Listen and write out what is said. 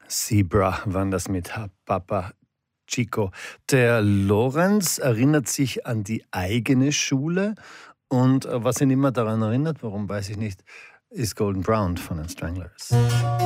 Zebra waren das mit Papa Chico. Der Lorenz erinnert sich an die eigene Schule und was ihn immer daran erinnert, warum weiß ich nicht, ist Golden Brown von den Stranglers.